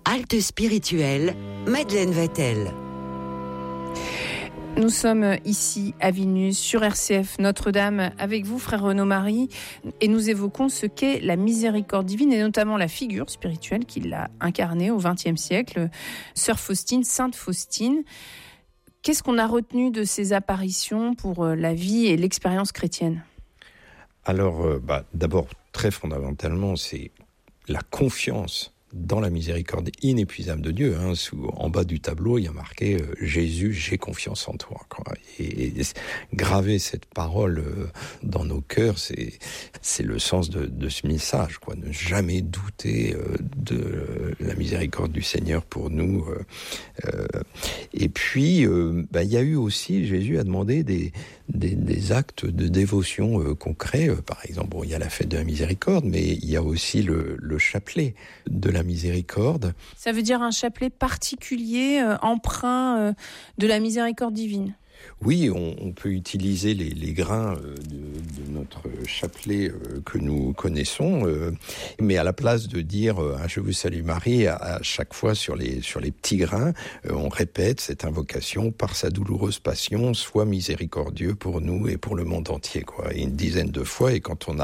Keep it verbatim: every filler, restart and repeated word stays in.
Halte spirituelle, Madeleine Vatel. Nous sommes ici à Vilnius, sur R C F Notre-Dame, avec vous, frère Renaud-Marie, et nous évoquons ce qu'est la miséricorde divine, et notamment la figure spirituelle qui l'a incarnée au vingtième siècle, sœur Faustine, sainte Faustine. Qu'est-ce qu'on a retenu de ces apparitions pour la vie et l'expérience chrétienne ? Alors, euh, bah, d'abord, très fondamentalement, c'est la confiance dans la miséricorde inépuisable de Dieu. Hein. Sous, en bas du tableau, il y a marqué euh, « Jésus, j'ai confiance en toi ». Quoi. Et, et graver cette parole euh, dans nos cœurs, c'est, c'est le sens de, de ce message. Quoi. Ne jamais douter euh, de euh, la miséricorde du Seigneur pour nous. Euh, euh, et puis, euh, bah, il y a eu aussi, Jésus a demandé des, des, des actes de dévotion euh, concrets. Euh, par exemple, bon, il y a la fête de la miséricorde, mais il y a aussi le, le chapelet de la miséricorde. Ça veut dire un chapelet particulier, euh, emprunt euh, de la miséricorde divine. Oui, on, on peut utiliser les, les grains euh, de, de notre chapelet euh, que nous connaissons, euh, mais à la place de dire euh, « Je vous salue Marie », à, à chaque fois sur les, sur les petits grains, euh, on répète cette invocation « Par sa douloureuse passion, sois miséricordieux pour nous et pour le monde entier ». Quoi. Et une dizaine de fois, et quand on a